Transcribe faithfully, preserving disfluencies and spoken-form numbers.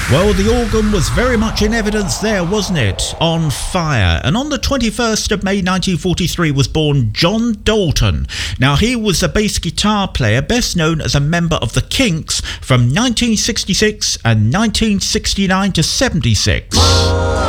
Well, the organ was very much in evidence there, wasn't it? On fire. And on the twenty-first of May nineteen forty-three was born John Dalton. Now, he was a bass guitar player best known as a member of the Kinks from nineteen sixty-six and nineteen sixty-nine to seventy-six.